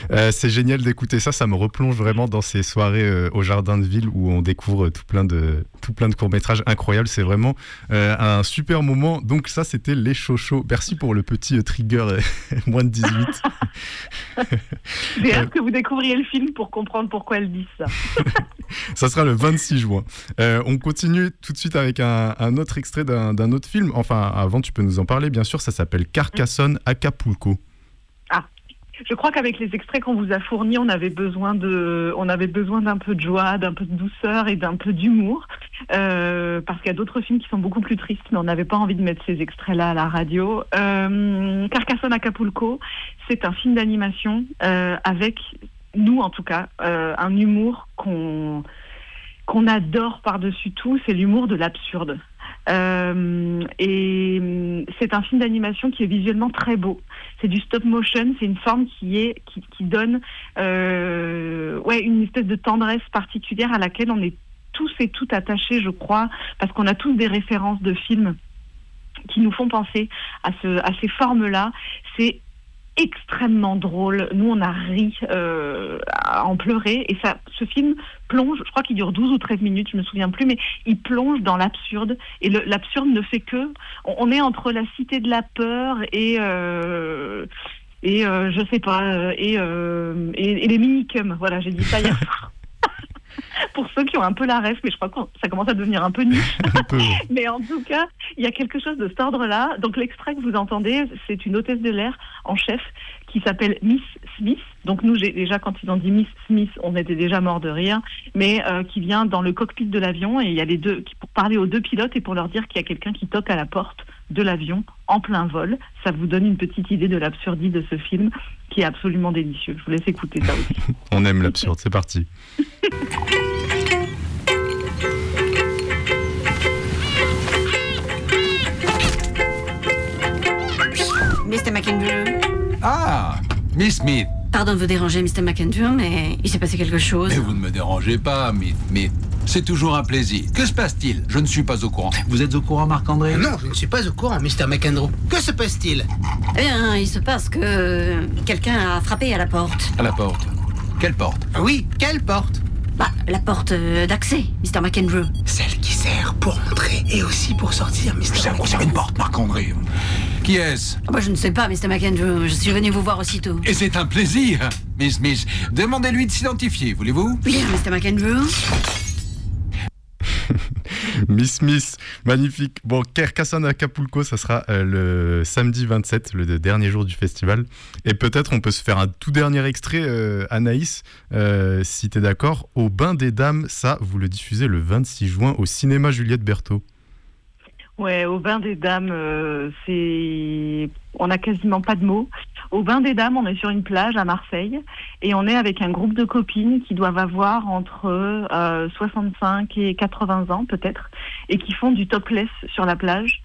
C'est génial d'écouter ça, ça me replonge vraiment dans ces soirées au Jardin de Ville où on découvre tout plein de courts-métrages incroyables. C'est vraiment un super moment. Donc ça, c'était les Chochos. Merci pour le petit trigger moins de 18. J'ai hâte que vous découvriez le film pour comprendre pourquoi elles disent ça. Ça sera le 26 juin. On continue tout de suite avec un autre extrait d'un autre film. Enfin, avant, tu peux nous en parler, bien sûr. Ça s'appelle Carcassonne, Acapulco. Ah, je crois qu'avec les extraits qu'on vous a fournis, on avait besoin d'un peu de joie, d'un peu de douceur et d'un peu d'humour. Parce qu'il y a d'autres films qui sont beaucoup plus tristes, mais on n'avait pas envie de mettre ces extraits-là à la radio. Carcassonne, Acapulco, c'est un film d'animation avec, nous en tout cas, un humour qu'on adore par-dessus tout, c'est l'humour de l'absurde. Et c'est un film d'animation qui est visuellement très beau. C'est du stop motion, c'est une forme qui donne une espèce de tendresse particulière à laquelle on est tous et toutes attachés, je crois, parce qu'on a tous des références de films qui nous font penser à ces formes-là. C'est extrêmement drôle. Nous, on a ri à en pleurer. Et ce film plonge, je crois qu'il dure 12 ou 13 minutes, je me souviens plus, mais il plonge dans l'absurde. Et l'absurde ne fait que... On est entre la cité de la peur et je sais pas, et les minicums. Voilà, j'ai dit ça hier soir. Pour ceux qui ont un peu la ref, mais je crois que ça commence à devenir un peu niche. Mais en tout cas, il y a quelque chose de cet ordre-là. Donc l'extrait que vous entendez, c'est une hôtesse de l'air en chef qui s'appelle Miss Smith. Donc nous, déjà, quand ils ont dit Miss Smith, on était déjà mort de rire, mais qui vient dans le cockpit de l'avion, et il y a les deux, pour parler aux deux pilotes et pour leur dire qu'il y a quelqu'un qui toque à la porte de l'avion en plein vol. Ça vous donne une petite idée de l'absurdité de ce film qui est absolument délicieux. Je vous laisse écouter ça aussi. On aime l'absurde, c'est parti. Mr. McAndrew. Ah, Miss Smith. Pardon de vous déranger, Mr. McAndrew, mais il s'est passé quelque chose. Mais vous ne me dérangez pas, Miss Smith. C'est toujours un plaisir. Que se passe-t-il? Je ne suis pas au courant. Vous êtes au courant, Marc-André? Non, je ne suis pas au courant, Mr. McAndrew. Que se passe-t-il? Eh bien, il se passe que quelqu'un a frappé à la porte. À la porte? Quelle porte? Oui, quelle porte? La porte d'accès, Mr. McAndrew. Celle qui sert pour entrer et aussi pour sortir, Mr. McAndrew. C'est une porte, Marc-André. Qui est-ce? Moi, je ne sais pas, Mr. McAndrew. Je suis venu vous voir aussitôt. Et c'est un plaisir, Miss Smith. Demandez-lui de s'identifier, voulez-vous? Bien, Mr. McAndrew. Miss Smith, magnifique. Bon, Carcassonne Acapulco, ça sera le samedi 27, le dernier jour du festival. Et peut-être on peut se faire un tout dernier extrait, Anaïs, si t'es d'accord. Au Bain des Dames, ça, vous le diffusez le 26 juin au cinéma Juliette Berthaud. Ouais, au Bain des Dames, on n'a quasiment pas de mots. Au Bain des Dames, on est sur une plage à Marseille et on est avec un groupe de copines qui doivent avoir entre 65 et 80 ans peut-être et qui font du topless sur la plage.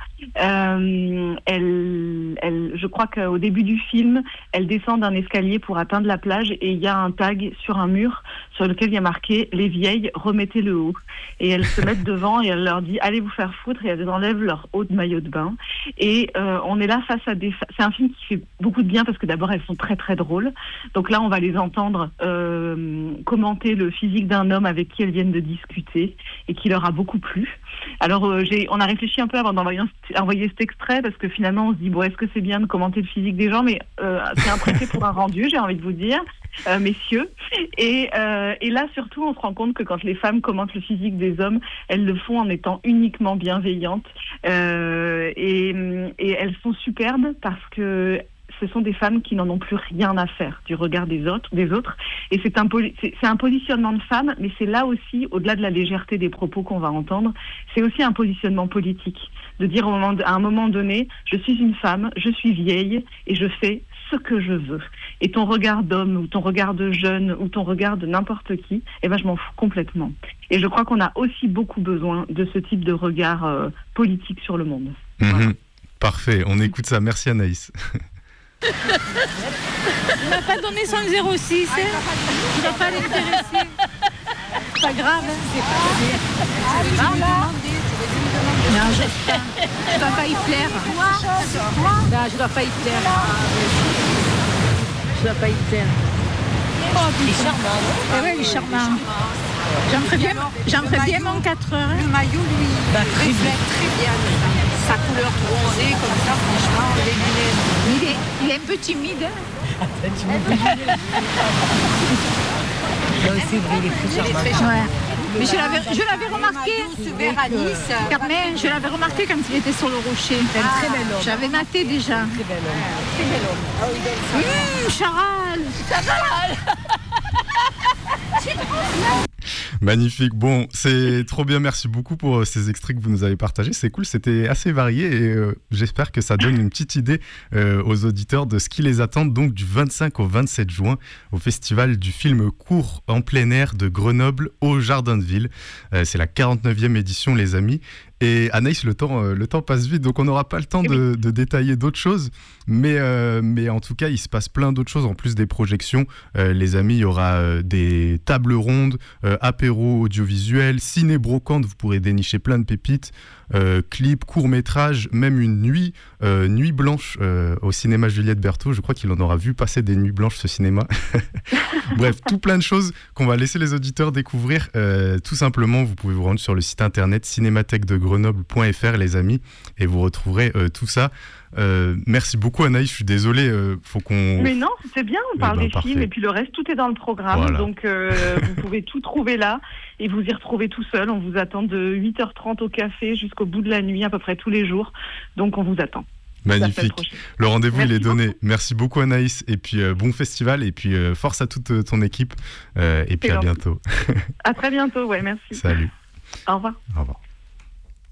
Je crois qu'au début du film, elles descendent un escalier pour atteindre la plage et il y a un tag sur un mur sur lequel il y a marqué « Les vieilles, remettez le haut ». Et elles se mettent devant et elle leur dit « Allez vous faire foutre » et elles enlèvent leur haut de maillot de bain. Et on est là face à c'est un film qui fait beaucoup de bien parce que d'abord elles sont très très drôles. Donc là on va les entendre commenter le physique d'un homme avec qui elles viennent de discuter et qui leur a beaucoup plu. Alors on a réfléchi un peu avant d'envoyer cet extrait parce que finalement on se dit bon, est-ce que c'est bien de commenter le physique des gens, mais c'est un prêté pour un rendu, j'ai envie de vous dire, messieurs. Et là surtout on se rend compte que quand les femmes commentent le physique des hommes, elles le font en étant uniquement bienveillantes et elles sont superbes parce que ce sont des femmes qui n'en ont plus rien à faire du regard des autres. Et c'est un positionnement de femme, mais c'est là aussi, au-delà de la légèreté des propos qu'on va entendre, c'est aussi un positionnement politique. De dire à un moment donné, je suis une femme, je suis vieille et je fais ce que je veux. Et ton regard d'homme, ou ton regard de jeune, ou ton regard de n'importe qui, je m'en fous complètement. Et je crois qu'on a aussi beaucoup besoin de ce type de regard politique sur le monde. Voilà. Parfait, on écoute ça. Merci Anaïs. Il m'a pas donné son 06, hein. Il va pas l'intéresser. C'est pas grave, hein. C'est pas grave. Non, je dois pas y plaire. Quoi? Non, je dois pas y plaire. Je dois pas y plaire. Il est charmant, non? Oui, il est charmant. J'en ferais bien mon 4 heures. Le maillot, lui, reflète très bien sa couleur bronzée, comme ça, franchement, les lunettes. Il est un peu timide. C'est vrai, il est très charmant. Ouais. Mais je l'avais remarqué. Ce verre à Nice. Carmen, je l'avais remarqué quand il était sur le rocher. Très bel homme. J'avais maté déjà. Très bel homme. Charal. Magnifique. Bon, c'est trop bien. Merci beaucoup pour ces extraits que vous nous avez partagés. C'est cool, c'était assez varié et j'espère que ça donne une petite idée aux auditeurs de ce qui les attend donc du 25 au 27 juin au festival du film court en plein air de Grenoble au Jardin de Ville. C'est la 49e édition, les amis. Et Anaïs, le temps passe vite, donc on n'aura pas le temps de détailler d'autres choses. Mais en tout cas, il se passe plein d'autres choses en plus des projections. Les amis, il y aura des tables rondes, apéros audiovisuels, ciné-brocante, vous pourrez dénicher plein de pépites, clips, courts-métrages, même une nuit blanche au cinéma Juliette Berthaud. Je crois qu'il en aura vu passer des nuits blanches, ce cinéma. Bref, tout plein de choses qu'on va laisser les auditeurs découvrir. Tout simplement, vous pouvez vous rendre sur le site internet cinémathèquedegrenoble.fr, les amis, et vous retrouverez tout ça. Merci beaucoup Anaïs, je suis désolé, faut qu'on... Mais non, c'est bien, on parle des parfait. films et puis le reste, tout est dans le programme. Voilà. Donc vous pouvez tout trouver là et vous y retrouver tout seul. On vous attend de 8h30 au café jusqu'au bout de la nuit, à peu près tous les jours. Donc on vous attend. Magnifique. Le rendez-vous, il est donné. Beaucoup. Merci beaucoup Anaïs et puis bon festival et puis force à toute ton équipe et puis à bientôt. À très bientôt, ouais, merci. Salut. Au revoir. Au revoir.